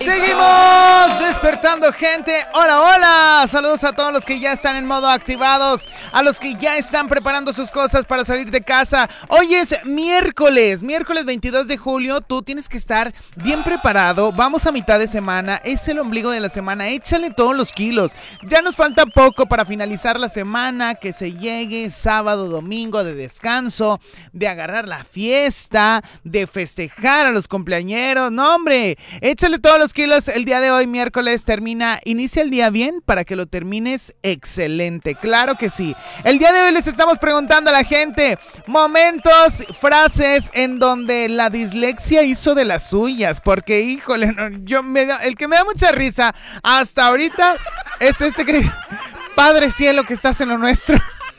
Seguimos despertando, gente. Hola, hola. Saludos a todos los que ya están en modo activados, a los que ya están preparando sus cosas para salir de casa. Hoy es miércoles 22 de julio. Tú tienes que estar bien preparado. Vamos a mitad de semana, es el ombligo de la semana. Échale todos los kilos. Ya nos falta poco para finalizar la semana, que se llegue sábado, domingo de descanso, de agarrar la fiesta, de festejar a los cumpleañeros. No, hombre, échale todos los kilos. El día de hoy, miércoles, inicia el día bien para que lo termines excelente. Claro que sí. El día de hoy les estamos preguntando a la gente momentos, frases en donde la dislexia hizo de las suyas. Porque, híjole, el que me da mucha risa hasta ahorita es ese que... Padre cielo, que estás en lo nuestro.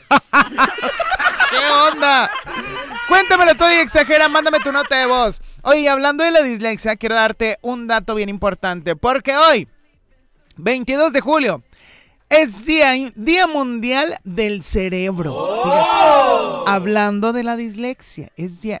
¿Qué onda? Cuéntamelo todo y exagera, mándame tu nota de voz. Oye, hablando de la dislexia, quiero darte un dato bien importante, porque hoy, 22 de julio, es Día Mundial del Cerebro. ¡Oh! Hablando de la dislexia, es Día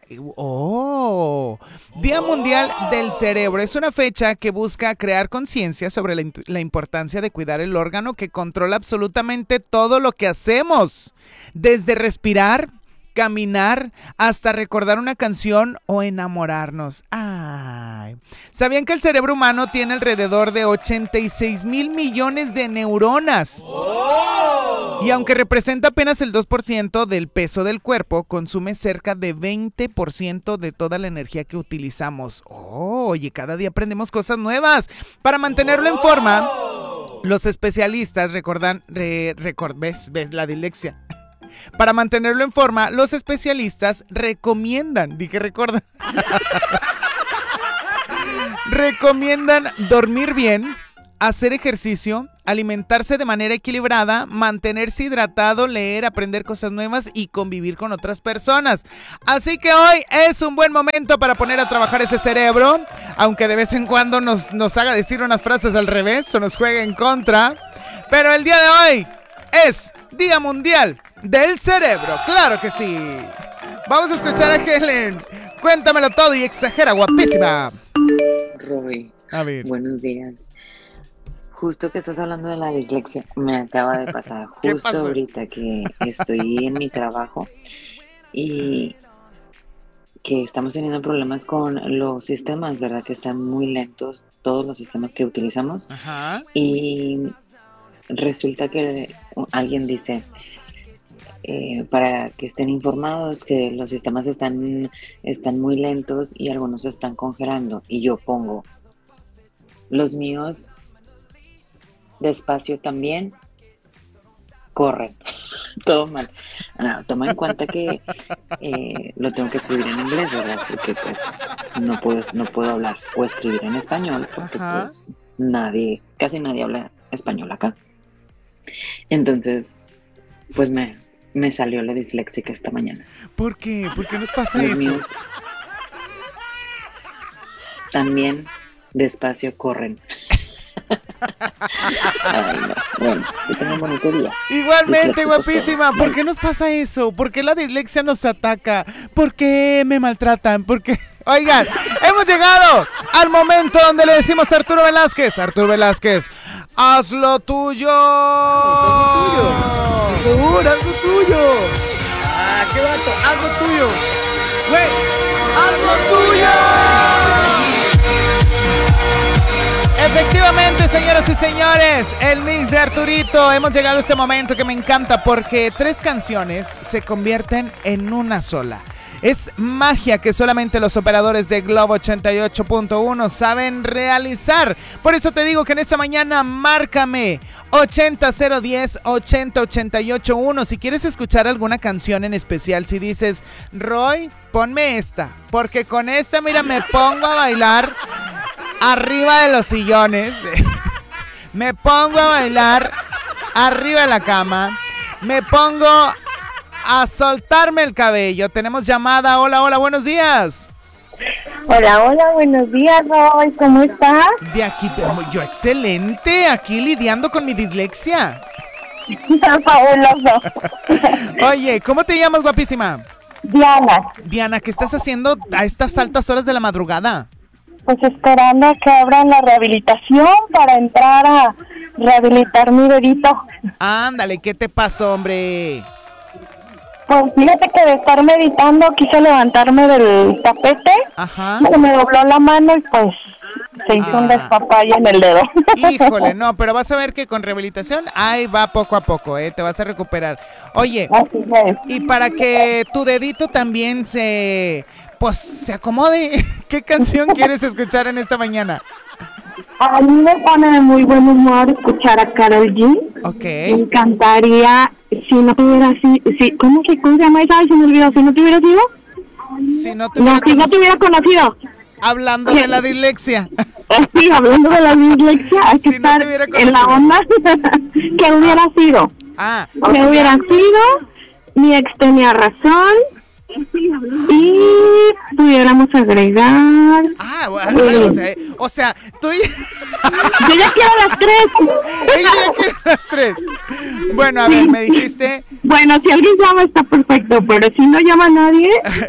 Mundial del Cerebro. Es una fecha que busca crear conciencia sobre la importancia de cuidar el órgano que controla absolutamente todo lo que hacemos, desde respirar, caminar, hasta recordar una canción o enamorarnos. Ay. ¿Sabían que el cerebro humano tiene alrededor de 86 mil millones de neuronas? ¡Oh! Y aunque representa apenas el 2% del peso del cuerpo, consume cerca de 20% de toda la energía que utilizamos. Oh, oye, cada día aprendemos cosas nuevas. Para mantenerlo en forma, los especialistas ¿ves la dislexia? Para mantenerlo en forma, los especialistas recomiendan dormir bien, hacer ejercicio, alimentarse de manera equilibrada, mantenerse hidratado, leer, aprender cosas nuevas y convivir con otras personas. Así que hoy es un buen momento para poner a trabajar ese cerebro, aunque de vez en cuando nos haga decir unas frases al revés o nos juegue en contra. Pero el día de hoy es Día Mundial del Cerebro, claro que sí. Vamos a escuchar a Helen. Cuéntamelo todo y exagera, guapísima. Roy, a ver. Buenos días. Justo que estás hablando de la dislexia, me acaba de pasar justo ahorita que estoy en mi trabajo y que estamos teniendo problemas con los sistemas, ¿verdad? Que están muy lentos todos los sistemas que utilizamos. Ajá. Y resulta que alguien dice, para que estén informados que los sistemas están muy lentos y algunos se están congelando. Y yo pongo, los míos despacio también corren. Todo mal. Toma en cuenta que lo tengo que escribir en inglés, ¿verdad? Porque pues no puedo hablar o escribir en español porque pues casi nadie habla español acá. Entonces, pues me salió la disléxica esta mañana. ¿Por qué? ¿Por qué nos pasa Los eso? Míos también despacio corren. Ay, no. Bueno, que tengan bonito día. Igualmente, guapísima. ¿Por qué nos pasa eso? ¿Por qué la dislexia nos ataca? ¿Por qué me maltratan? ¿Por qué? Oigan, hemos llegado al momento donde le decimos a Arturo Velázquez, haz lo tuyo. Haz lo tuyo. Ah, qué vato, haz lo tuyo. Güey, haz lo tuyo. Efectivamente, señoras y señores, el mix de Arturito. Hemos llegado a este momento que me encanta porque 3 canciones se convierten en una sola. Es magia que solamente los operadores de Globo 88.1 saben realizar. Por eso te digo que en esta mañana márcame 80010 80881 si quieres escuchar alguna canción en especial. Si dices, Roy, ponme esta, porque con esta, mira, me pongo a bailar arriba de los sillones. Me pongo a bailar arriba de la cama. Me pongo a soltarme el cabello. Tenemos llamada. Hola, buenos días. Hola, buenos días, Roy. ¿Cómo estás? De aquí, yo excelente. Aquí lidiando con mi dislexia. Fabuloso. Oye, ¿cómo te llamas, guapísima? Diana. Diana, ¿qué estás haciendo a estas altas horas de la madrugada? pues esperando a que abran la rehabilitación para entrar a rehabilitar mi dedito. Ándale, ¿qué te pasó, hombre? Pues fíjate que de estar meditando quise levantarme del tapete, Ajá. se me dobló la mano y pues se hizo un despapalle en el dedo. Híjole, no, pero vas a ver que con rehabilitación, ahí va poco a poco, te vas a recuperar. Oye, Así es. y para que tu dedito también pues se acomode, ¿qué canción quieres escuchar en esta mañana? A mí me pone de muy buen humor escuchar a Karol G. Ok. Me encantaría, si no tuviera sido, ¿cómo se llama esa? Ay, se me olvidó, si no te hubiera sido. Si no te No, hubiera si no te hubiera conocido. Hablando de la dislexia. Sí, hablando de la dislexia, hay que Si no estar te hubiera en la conocido. onda. ¿Qué hubiera sido? ¿Qué hubiera sido? Mi ex tenía razón. Y pudiéramos agregar. Bueno, o sea, tú y... Yo ya quiero las 3. Ella ya quiere las 3. Bueno, a ver, me dijiste... Bueno, si alguien llama está perfecto, pero si no llama nadie,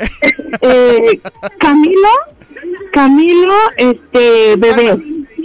Camilo, bebé.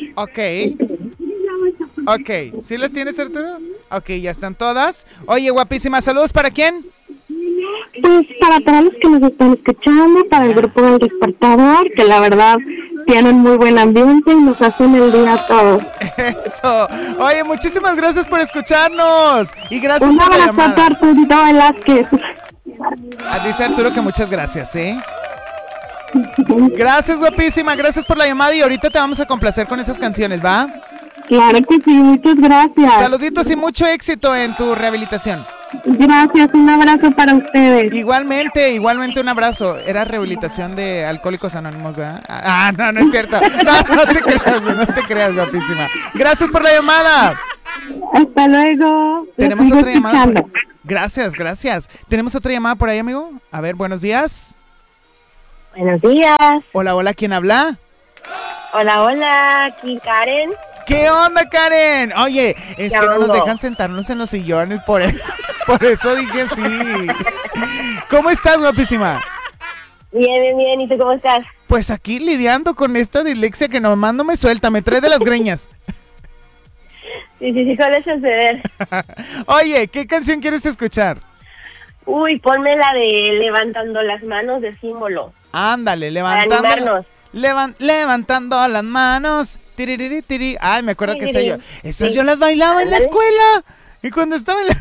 Ok, ¿sí las tienes, Arturo? Ok, ya están todas. Oye, guapísima, ¿saludos para quién? Pues para todos los que nos están escuchando, para el grupo del Despertador, que la verdad tienen muy buen ambiente y nos hacen el día a todos. Eso. Oye, muchísimas gracias por escucharnos. Y gracias Un por la abrazo a llamada. Arturito Velázquez. Dice Arturo que muchas gracias, Gracias, guapísima, gracias por la llamada y ahorita te vamos a complacer con esas canciones, ¿va? Claro que sí, muchas gracias. Saluditos y mucho éxito en tu rehabilitación. Gracias, un abrazo para ustedes. Igualmente un abrazo. Era rehabilitación de Alcohólicos Anónimos, ¿verdad? No es cierto. No te creas, guapísima. Gracias por la llamada. Hasta luego. Tenemos otra llamada. Gracias. Tenemos otra llamada por ahí, amigo. A ver, buenos días. Buenos días. Hola, ¿quién habla? Hola, aquí Karen. ¿Qué onda, Karen? Oye, es que no nos dejan sentarnos en los sillones, por eso dije sí. ¿Cómo estás, guapísima? Bien, ¿y tú cómo estás? Pues aquí lidiando con esta dislexia que nomás no me suelta, me trae de las greñas. Sí, suele suceder. Oye, ¿qué canción quieres escuchar? Uy, ponme la de Levantando las Manos de Símbolo. Ándale, Para animarnos. Levantando las manos. Tiririri, tiri. Ay, me acuerdo que esas Sí. yo las bailaba en la Ándale. escuela. Y cuando estaba en la...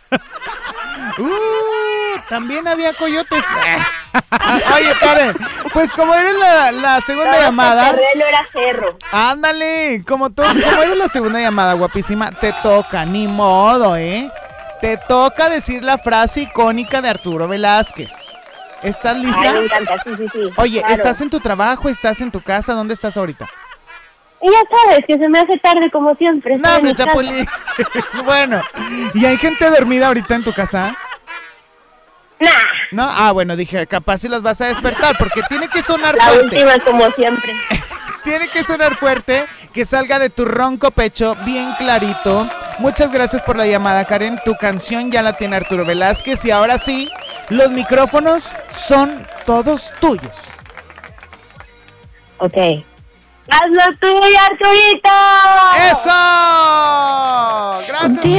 también había coyotes. Oye, Karen, pues como eres la segunda llamada. Terreno era cerro. Ándale, como eres la segunda llamada, guapísima, te toca, ni modo, Te toca decir la frase icónica de Arturo Velázquez. ¿Estás lista? Ay, me encanta, sí. Oye, claro. ¿estás en tu trabajo? ¿Estás en tu casa? ¿Dónde estás ahorita? Y ya sabes que se me hace tarde como siempre. No, hombre, Chapulín. Bueno, ¿y hay gente dormida ahorita en tu casa? Nah. No, bueno, dije, capaz si las vas a despertar, porque tiene que sonar La fuerte. última como siempre. Tiene que sonar fuerte, que salga de tu ronco pecho, bien clarito. Muchas gracias por la llamada, Karen. Tu canción ya la tiene Arturo Velázquez y ahora sí, los micrófonos son todos tuyos. Ok. ¡Hazlo tuyo, Arturito! ¡Eso! ¡Gracias!